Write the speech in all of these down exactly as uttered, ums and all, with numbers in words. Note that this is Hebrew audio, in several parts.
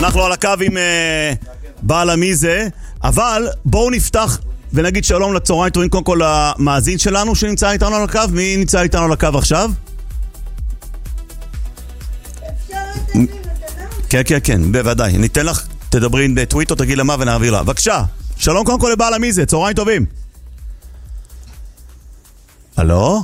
אנחנו על הקו עם בעל המי זה, אבל בואו נפתח ונגיד שלום לצהריים טובים קודם כל למאזין שלנו שנמצא איתנו על הקו. מי נמצא איתנו על הקו עכשיו? כן, כן, כן, בוודאי. ניתן לך, תדברי בטוויטר, תגיד למה ונעביר לה. בבקשה, שלום קודם כל לבעל המי זה, צהריים טובים. הלו?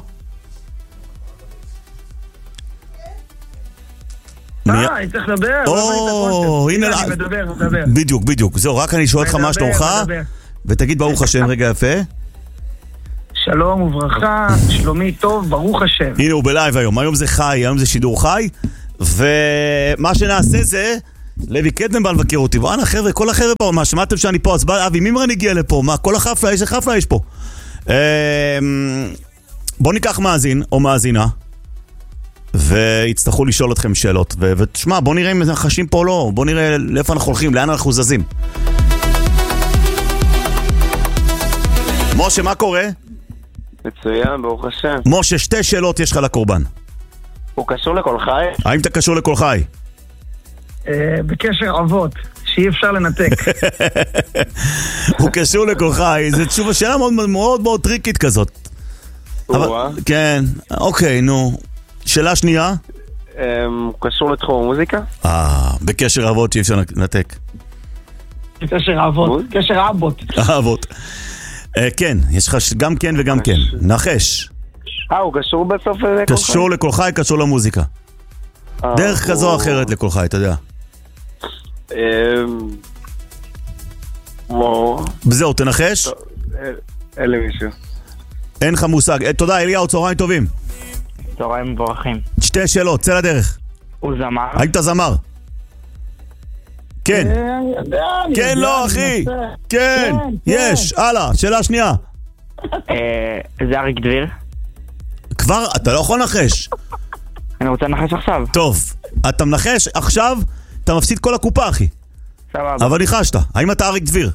אה, אני צריך לדבר. או, הנה, אני מדבר, מדבר. בדיוק, בדיוק. זהו, רק אני שואל לך מה שלומך, ותגיד ברוך השם רגע יפה. שלום וברכה, שלומי טוב, ברוך השם. הנה הוא בלייב היום, היום זה חי, היום זה שידור חי, ומה שנעשה זה, לוי קטנבן לבקר אותי, ואנה חבר'ה, כל החבר'ה פה, מה שמעתם שאני פה, אז בא, אבי מימרן הגיע לפה, מה, כל החפלה, איזה חפלה יש פה. בוא ניקח מאזין או מאזינה, ויצטרכו לשאול אתכם שאלות, ותשמע, בוא נראה אם אנחנו חשים פה או לא, בוא נראה לאיפה אנחנו הולכים, לאן אנחנו זזים. משה, מה קורה? מצוין, ברוך השם. משה, שתי שאלות יש לך לקורבן. הוא קשור לכל חי? האם אתה קשור לכל חי? בקשר אבות, שאי אפשר לנתק. הוא קשור לכל חי, זו תשובה שאלה מאוד מאוד מאוד טריקית כזאת. כן, אוקיי, נו. שאלה שנייה? הוא קשור לתחום המוזיקה? אה, בקשר אבות שאי אפשר לנתק. בקשר אבות, קשר אבות. אבות. כן, יש לך גם כן וגם כן. נחש. אה, הוא קשור בסוף לכל חי? קשור לכל חי, קשור למוזיקה. דרך כזו או אחרת לכל חי, אתה יודע. זהו, תנחש? אין לי מישהו. אין לך מושג. תודה, אליהו, צהריים טובים. צהריים מבורכים. שתי שאלות, צא לדרך. הוא זמר? האם אתה זמר? כן. כן, לא, אחי. כן, יש. הלאה, שאלה שנייה. זה אריק דביר? כבר, אתה לא יכול לנחש. אני רוצה לנחש עכשיו. טוב, אתה מנחש עכשיו, אתה מפסיד כל הקופה, אחי. סבבה. אבל ניחשת. האם אתה אריק דביר?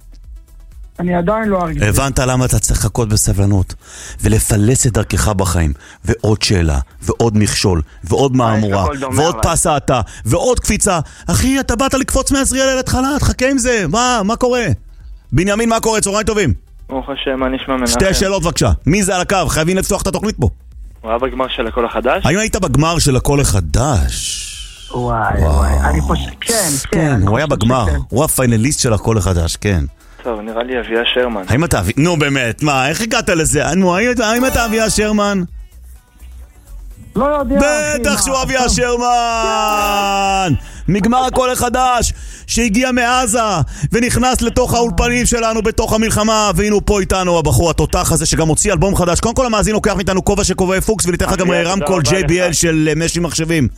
אני עדיין לא אריק דביר. הבנת למה אתה צריך לחכות בסבלנות ולפלס את דרכך בחיים, ועוד שאלה, ועוד מכשול, ועוד מהמורה, ועוד פס העתה, ועוד קפיצה. אחי, אתה באת לקפוץ מהזריעה לילד חלת, חכה עם זה. מה, מה קורה? בנימין, מה קורה? צהריים טובים. ברוך השם, מה נשמע מנחם? שתי שאלות בבקשה. מי זה על הקו? חייבים לפתוח את התוכנית פה. הוא היה בגמר של הקול החדש? האם היית בגמר של הקול החדש? וואי וואי, אני פשוט, כן, כן. הוא היה בגמר, הוא הפיינליסט של הקול החדש, כן. טוב, נראה לי אביה שרמן. האם אתה אביה... נו באמת, מה, איך הגעת לזה? נו, האם אתה אביה שרמן? לא יודע. בטח שהוא אביה שרמן! מגמר הקול החדש שהגיע מעזה ונכנס לתוך האולפנים שלנו בתוך המלחמה, והנה הוא פה איתנו הבחור התותח הזה שגם הוציא אלבום חדש. קודם כל המאזין לוקח מאיתנו כובע שקובע פוקס וניתן לך גם רמקול ג'יי בי אל של משי מחשבים.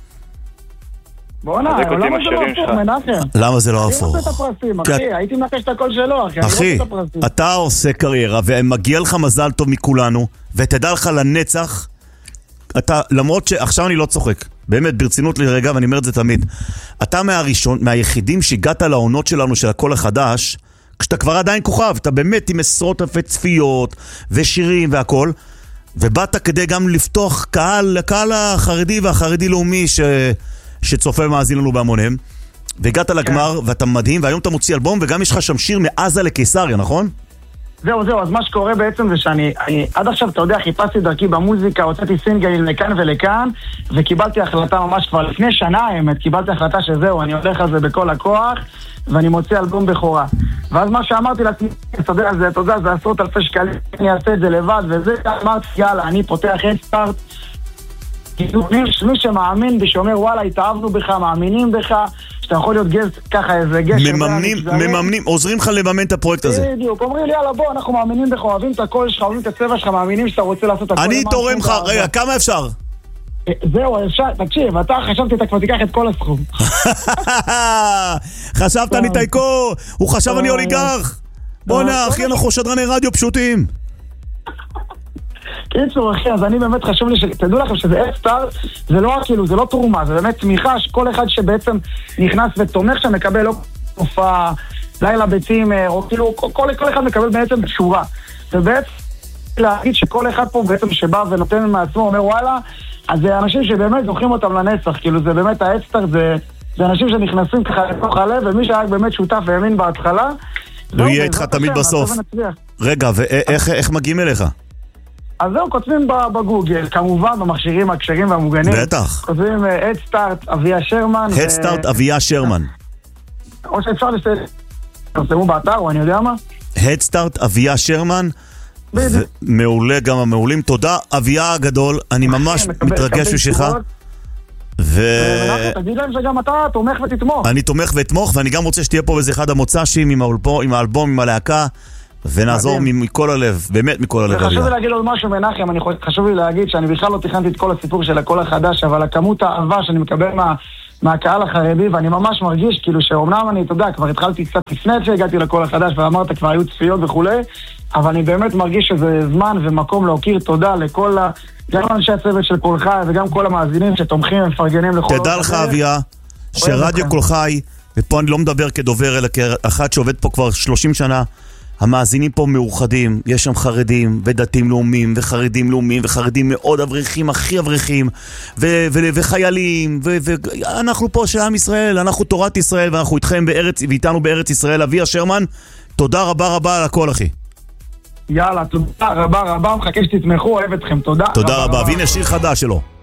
בוא'נה, למה זה לא אפור, מנחם? למה זה לא אפור? אני עושה את הפרסים, אחי, הייתי מנחש את הכל שלו, אחי. אחי, אתה עושה קריירה ומגיע לך מזל טוב מכולנו, ותדע לך לנצח, אתה, למרות שעכשיו אני לא צוחק, באמת ברצינות לרגע, ואני אומר את זה תמיד, אתה מהראשון, מהיחידים שהגעת לעונות שלנו של הקול החדש, כשאתה כבר עדיין כוכב, אתה באמת עם עשרות אלפי צפיות ושירים והכל, ובאת כדי גם לפתוח קהל, הקהל החרדי והחרדי לאומי ש... שצופה ומאזין לנו בהמונים, והגעת לגמר ואתה מדהים, והיום אתה מוציא אלבום וגם יש לך שם שיר מעזה לקיסריה, נכון? זהו, זהו, אז מה שקורה בעצם זה שאני, אני, עד עכשיו, אתה יודע, חיפשתי דרכי במוזיקה, הוצאתי סינגלים לכאן ולכאן, וקיבלתי החלטה ממש כבר לפני שנה, האמת, קיבלתי החלטה שזהו, אני הולך על זה בכל הכוח, ואני מוציא אלבום בכורה. ואז מה שאמרתי לעצמי, אתה יודע, זה, אתה יודע, זה עשרות אלפי שקלים, אני אעשה את זה לבד, וזה, אמרתי, יאללה, אני פותח אקסטארט, מי שמאמין בי, שאומר, וואלה, התאהבנו בך, מאמינים בך, שאתה יכול להיות גז, ככה איזה גז. מממנים, מממנים, עוזרים לך לממן את הפרויקט הזה. בדיוק, אומרים לי, יאללה, בוא, אנחנו מאמינים בך, אוהבים את הקול שלך, אוהבים את הצבע שלך, מאמינים שאתה רוצה לעשות את הכל. אני תורם לך, רגע, כמה אפשר? זהו, אפשר, תקשיב, אתה חשבתי, אתה כבר תיקח את כל הסכום. חשבת אני טייקו, הוא חשב אני אוליגרך. בוא נה, אחי, אנחנו שדרני רדיו פשוטים. קיצור, אחי, אז אני באמת חשוב לי שתדעו לכם שזה אקסטארט, זה לא רק כאילו, זה לא תרומה, זה באמת תמיכה שכל אחד שבעצם נכנס ותומך שם מקבל לא תופעה, לילה ביתים, או כאילו, כל, כל אחד מקבל בעצם שורה. ובעצם להגיד שכל אחד פה בעצם שבא ונותן מעצמו, אומר וואלה, אז זה אנשים שבאמת זוכרים אותם לנצח, כאילו זה באמת האקסטארט, זה, זה אנשים שנכנסים ככה לתוך הלב, ומי שהיה באמת שותף והאמין בהתחלה, הוא יהיה איתך תמיד בסוף. רגע, ואיך מגיעים אליך? אז זהו, כותבים בגוגל, כמובן במכשירים הכשרים והמוגנים. בטח. כותבים Headstart אביה שרמן. Headstart אביה שרמן. או שאפשר לסתמו באתר, או אני יודע מה. Headstart אביה שרמן. מעולה, גם המעולים. תודה, אביה הגדול. אני ממש מתרגש בשבילך. ו... תגיד להם שגם אתה תומך ותתמוך. אני תומך ותמוך, ואני גם רוצה שתהיה פה באיזה אחד המוצ"שים עם האלבום, עם הלהקה. ונעזור מכל הלב, באמת מכל הלב. וחשוב לי להגיד עוד משהו מנחם, אני חשוב לי להגיד שאני בכלל לא תכנתי את כל הסיפור של הקול החדש, אבל הכמות האהבה שאני מקבל מה, מהקהל החרדי, ואני ממש מרגיש כאילו שאומנם אני, אתה יודע, כבר התחלתי קצת לפני שהגעתי לקול החדש, ואמרת כבר היו צפיות וכולי, אבל אני באמת מרגיש שזה זמן ומקום להוקיר תודה לכל ה... גם אנשי הצוות של קול חי, וגם כל המאזינים שתומכים ומפרגנים לכל... תדע לך אביה, שרדיו קול חי, ופה אני לא מדבר כדובר, אלא כאחד שעובד פה כבר שלושים שנה, המאזינים פה מאוחדים, יש שם חרדים ודתיים לאומיים וחרדים לאומיים וחרדים מאוד אברכים, הכי אברכים ו- ו- וחיילים ואנחנו ו- פה של עם ישראל, אנחנו תורת ישראל ואנחנו איתכם בארץ, ואיתנו בארץ ישראל. אביה שרמן, תודה רבה רבה על הכל אחי. יאללה, תודה רבה רבה, מחכה שתתמכו, אוהב אתכם, תודה. תודה רבה, רבה. והנה שיר חדש שלו.